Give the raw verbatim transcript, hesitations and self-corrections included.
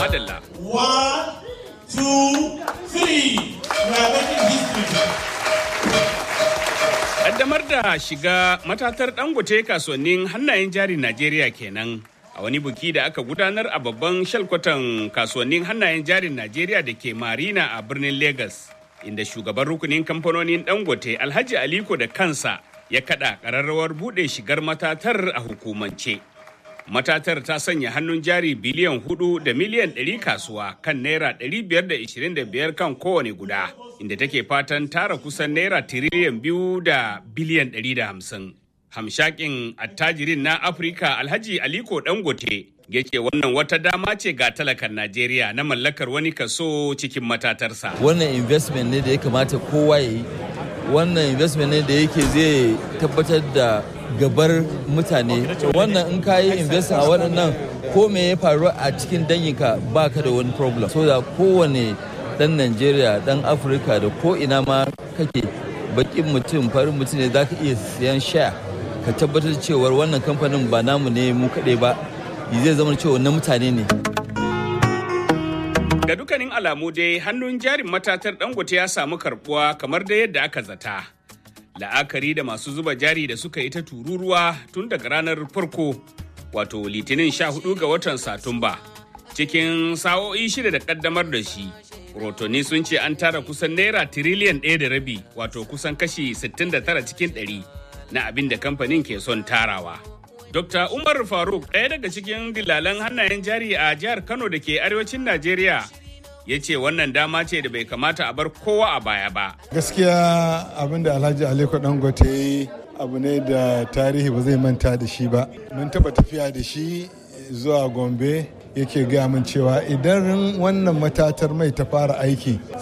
Madalla. One, two, three. We are making history. Kaddamar da shiga matatar Dangote kasuwannin hannayen jari Najeriya kenan a wani buki da aka gudanar a babban shalkwatan kasuwannin hannayen jarin Najeriya da ke Marina a birnin Lagos, inda shugaban rukunin kamfanonin Dangote Alhaji Aliko da kansa ya kada kararrawar bude shigar matatar a hukumance. Matatar ta sanya hannun jari biliyan hudu da miliyan ɗari kasuwa kan naira ɗari biyar da ishirin da biyar kan kowane guda, inda take fatan tara kusan naira tiriliyan biyu da biliyan ɗari da hamsin. Hamshakin attajirin na Afirka Alhaji Aliko Dangote ya ce wannan wata dama ce ga talakan Najeriya na mallakar wani kaso cikin matatarsa. Wannan investment ne da ya kamata kowa ya yi. Wannan investment ne da yake zai tabbatar da gabar mutane. Wannan in ka yi investment a waɗannan ko me ya faru a cikin danyinka ba ka da wani problem. So da kowane ɗan Najeriya, ɗan Afirka da ko ina ma kake baƙin mutum, farin mutum ne za ka iya siyan share. Ka tabbatar cewar wannan kamfanin ba namu ne mu kaɗai ba, zai zama cewa na mutane ne. Ga dukkanin alamu dai hannun jarin matatar Dangote ya samu karbuwa kamar da yadda aka zata. La'akari da masu zuba jari da suka yi ta tururuwa tun daga ranar farko, wato litinin sha hudu ga watan Satumba. Cikin sa'o'i shida da kaddamar da shi, rotoni sun ce an tara kusan naira tiriliyan ɗaya da rabi, wato kusan kashi sittin da tara cikin ɗari na abin da kamfanin ke son tarawa. Dokta Umar Faruk, ɗaya daga cikin dillalan hannayen jari a jihar Kano da ke arewacin Najeriya, ya ce wannan dama ce da bai kamata a bar kowa a baya ba. Gaskiya abin da Alhaji Aliko Dangote ya yi abu ne da tarihi ba zai manta da shi ba. Mun taɓa tafiya da shi zuwa Gombe, yake gaya min cewa idan wannan matatar mai ta fara aiki